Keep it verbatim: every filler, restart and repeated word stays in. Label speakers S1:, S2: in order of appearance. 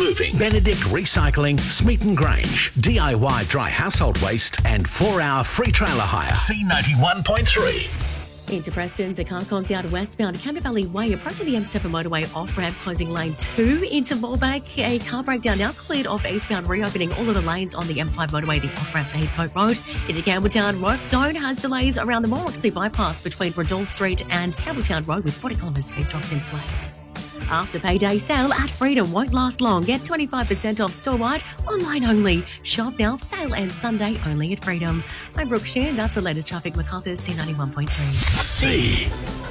S1: Moving, Benedict Recycling, Smeaton Grange, D I Y Dry Household Waste, and four hour free trailer hire. C ninety-one point three.
S2: Into Preston's, a car clogged out westbound Canberra Valley Way, approaching the M seven motorway off-ramp, closing lane two. Into Moorebank, a car breakdown now cleared off eastbound, reopening all of the lanes on the M five motorway, the off-ramp to Heathcote Road. Into Campbelltown, work zone has delays around the Morlocksley bypass between Randolph Street and Campbelltown Road, with forty kilometre speed drops in place. After payday sale at Freedom won't last long. Get twenty-five percent off store-wide, online only. Shop now, sale and Sunday only at Freedom. I'm Brooke Sheehan. That's the latest traffic. Macarthur's C ninety-one point three.
S1: C.